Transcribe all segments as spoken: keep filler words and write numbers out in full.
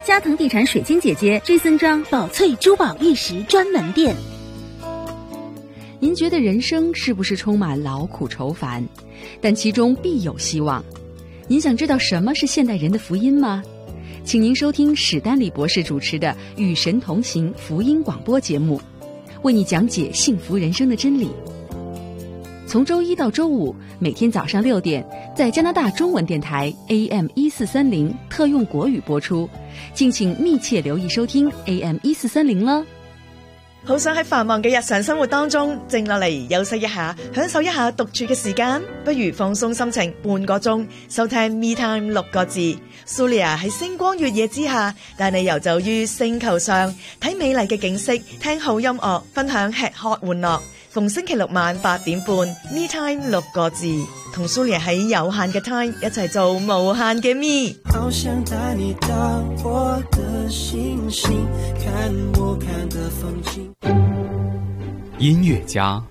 嘉腾地产水晶姐姐追森章宝翠珠宝玉石专门店。 您觉得人生是不是充满劳苦愁烦？但其中必有希望。您想知道什么是现代人的福音吗？请您收听史丹利博士主持的《与神同行》福音广播节目，为你讲解幸福人生的真理。从周一到周五，每天早上六點，在加拿大中文電台 A M 一四三零特用國語播出，敬請密切留意收聽 A M 一四三零啦。 好想喺繁忙嘅日常生活當中靜落嚟休息一下，享受一下獨處嘅時間，不如放鬆心情半個鐘，收聽 Me Time 六個字。Sulia 喺星光月夜之下，帶你遊走於星球上，睇美麗嘅景色，聽好音樂，分享吃喝玩樂。逢星期六晚八點半 Me Time 六個字，同 Sulia 喺有限嘅 time 一齊做無限嘅 Me。 好想帶你到我的星星，看我看的風景。 音樂家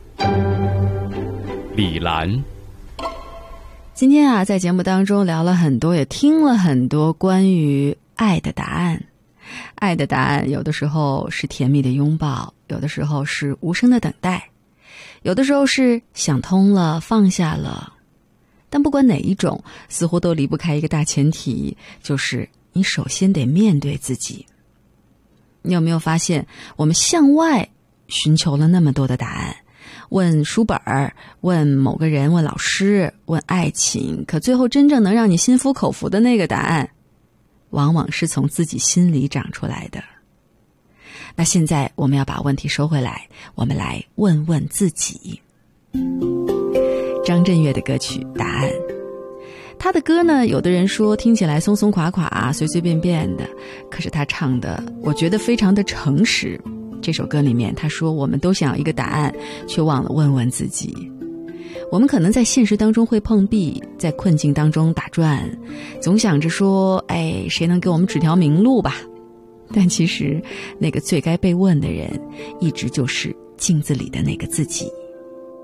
李蘭， 今天啊，在節目當中聊了很多，也聽了很多關於愛的答案。愛的答案有的時候是甜蜜的擁抱，有的時候是無聲的等待，有的時候是想通了放下了，但不管哪一種，似乎都離不開一個大前提，就是你首先得面對自己。你有沒有發現，我們向外尋求了那麼多的答案，問書本，問某個人，問老師，問愛情，可最後真正能讓你心服口服的那個答案，往往是從自己心裡長出來的。那現在我們要把問題收回來，我們來問問自己。張震岳的歌曲《答案》，他的歌呢，有的人說聽起來鬆鬆垮垮，隨隨便便的，可是他唱的我覺得非常的誠實。這首歌裡面他說，我們都想要一個答案，卻忘了問問自己。我們可能在現實當中會碰壁，在困境當中打轉，總想着說，哎，誰能給我們指條明路吧？但其實那個最該被問的人，一直就是鏡子裡的那個自己。